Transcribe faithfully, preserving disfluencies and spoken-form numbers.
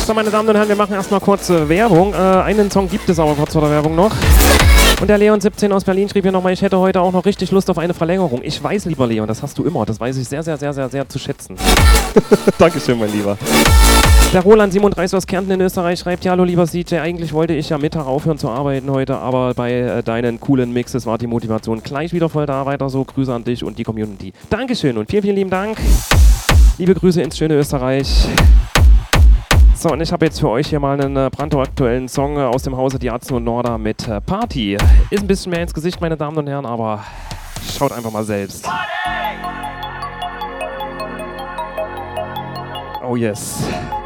So, meine Damen und Herren, wir machen erstmal kurz äh, Werbung. Äh, einen Song gibt es aber kurz vor der Werbung noch. Und der Leon siebzehn aus Berlin schrieb hier nochmal, ich hätte heute auch noch richtig Lust auf eine Verlängerung. Ich weiß, lieber Leon, das hast du immer. Das weiß ich sehr, sehr, sehr, sehr, sehr zu schätzen. Dankeschön, mein Lieber. Der Roland siebenunddreißig aus Kärnten in Österreich schreibt, ja, hallo lieber C J, eigentlich wollte ich ja Mittag aufhören zu arbeiten heute, aber bei äh, deinen coolen Mixes war die Motivation gleich wieder voll da. Weiter so, Grüße an dich und die Community. Dankeschön und vielen, vielen lieben Dank. Liebe Grüße ins schöne Österreich. So, und ich habe jetzt für euch hier mal einen äh, brandaktuellen Song äh, aus dem Hause Die Atzen und Norda mit äh, Party. Ist ein bisschen mehr ins Gesicht, meine Damen und Herren, aber schaut einfach mal selbst. Oh yes.